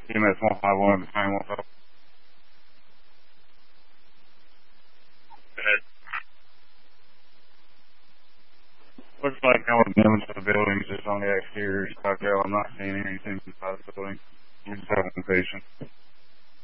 EMS 151 at 915. Looks like no damage to the buildings, just on the exterior stockdale. I'm not seeing anything inside the building. We just have one patient.